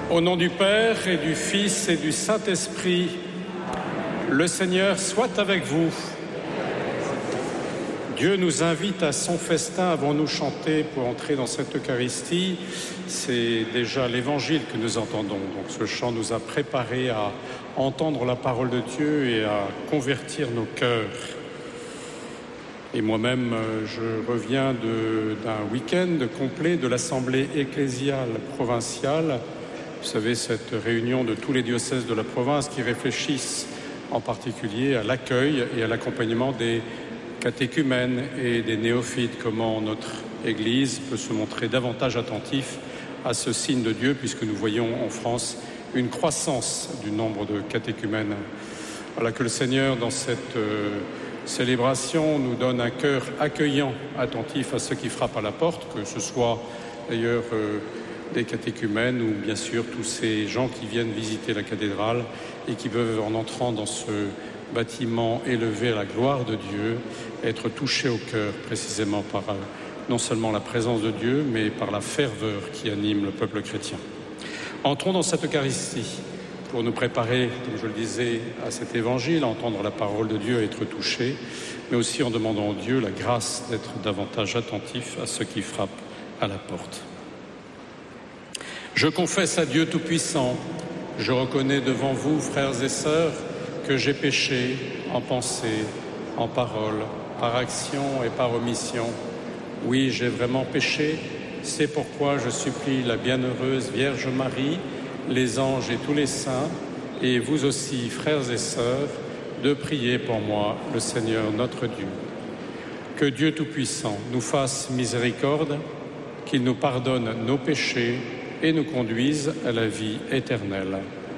Au nom du Père et du Fils et du Saint-Esprit, le Seigneur soit avec vous. Dieu nous invite à son festin. Avons-nous chanté pour entrer dans cette Eucharistie? C'est déjà l'Évangile que nous entendons. Donc ce chant nous a préparés à entendre la parole de Dieu et à convertir nos cœurs. Et moi-même, je reviens d'un week-end complet de l'Assemblée ecclésiale provinciale. Vous savez, cette réunion de tous les diocèses de la province qui réfléchissent en particulier à l'accueil et à l'accompagnement des catéchumènes et des néophytes, comment notre Église peut se montrer davantage attentif à ce signe de Dieu, puisque nous voyons en France une croissance du nombre de catéchumènes. Voilà, que le Seigneur, dans cette célébration, nous donne un cœur accueillant, attentif à ceux qui frappent à la porte, que ce soit d'ailleurs des catéchumènes ou bien sûr tous ces gens qui viennent visiter la cathédrale et qui peuvent, en entrant dans ce bâtiment élevé à la gloire de Dieu, être touchés au cœur précisément par non seulement la présence de Dieu, mais par la ferveur qui anime le peuple chrétien. Entrons dans cette Eucharistie pour nous préparer, comme je le disais, à cet évangile, à entendre la parole de Dieu, à être touchés, mais aussi en demandant à Dieu la grâce d'être davantage attentif à ceux qui frappent à la porte. Je confesse à Dieu Tout-Puissant, je reconnais devant vous, frères et sœurs, que j'ai péché en pensée, en parole, par action et par omission. Oui, j'ai vraiment péché, c'est pourquoi je supplie la bienheureuse Vierge Marie, les anges et tous les saints, et vous aussi, frères et sœurs, de prier pour moi, le Seigneur notre Dieu. Que Dieu Tout-Puissant nous fasse miséricorde, qu'il nous pardonne nos péchés et nous conduise à la vie éternelle.